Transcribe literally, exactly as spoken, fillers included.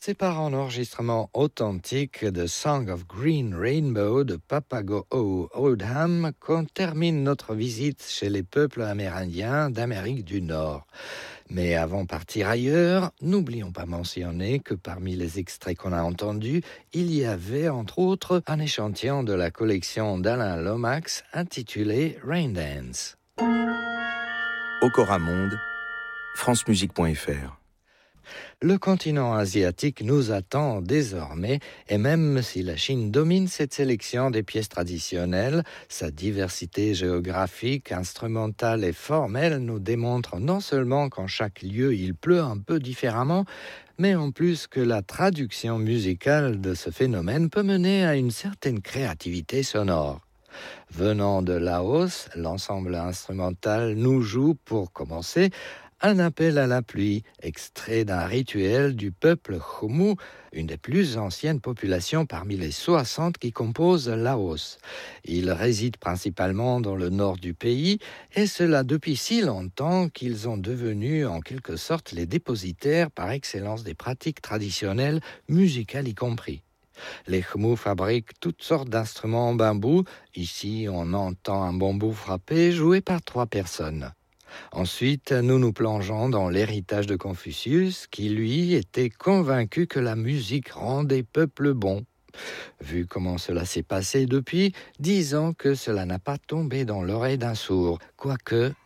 C'est par un enregistrement authentique de Song of Green Rainbow de Papago Oldham qu'on termine notre visite chez les peuples amérindiens d'Amérique du Nord. Mais avant de partir ailleurs, n'oublions pas mentionner que parmi les extraits qu'on a entendus, il y avait entre autres un échantillon de la collection d'Alain Lomax intitulé Rain Dance. Okora Monde, francemusique point f r. Le continent asiatique nous attend désormais, et même si la Chine domine cette sélection des pièces traditionnelles, sa diversité géographique, instrumentale et formelle nous démontre non seulement qu'en chaque lieu il pleut un peu différemment, mais en plus que la traduction musicale de ce phénomène peut mener à une certaine créativité sonore. Venant de Laos, l'ensemble instrumental nous joue, pour commencer, un appel à la pluie, extrait d'un rituel du peuple Khmu, une des plus anciennes populations parmi les soixante qui composent Laos. Ils résident principalement dans le nord du pays, et cela depuis si longtemps qu'ils ont devenu en quelque sorte les dépositaires par excellence des pratiques traditionnelles, musicales y compris. Les Khmu fabriquent toutes sortes d'instruments en bambou. Ici, on entend un bambou frappé joué par trois personnes. Ensuite, nous nous plongeons dans l'héritage de Confucius, qui, lui, était convaincu que la musique rendait peuple bon. Vu comment cela s'est passé depuis, disons que cela n'a pas tombé dans l'oreille d'un sourd, quoique